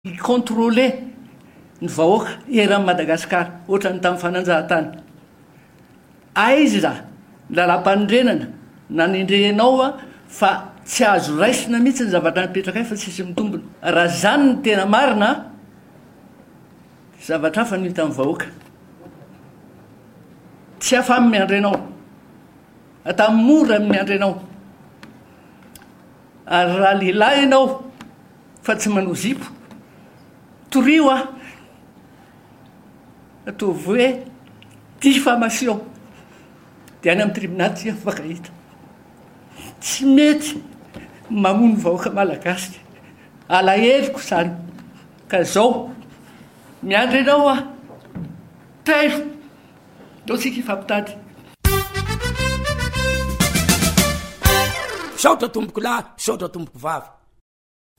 icontrôle ny vahoaka eran'ny Madagasikara ohatra ny tamin'ny fananjahantany. Aizy za lalam-panondrenana na nindrenao fa tsy azo raisina mihitsy ny zavatra nipetraka fa tsisy mitombona. Raha zany ny tena marina, zavatra hafa no hita amin'ny vahoaka. Tsy afamy miandrenao, atamin'ny mora miandrenao. Ary raha lehilahy ianao fa tsy manao zipo, torio atao hoe diffamation dia any amin'ny tribunal tsy afaka hita. Tsy mety mamono vahoaka malagasy, alahelo zany. Ka zao miandry ianao tailo ndao tsika ifampitady. Saotra tomboko lahy, saotra tomboko vavy.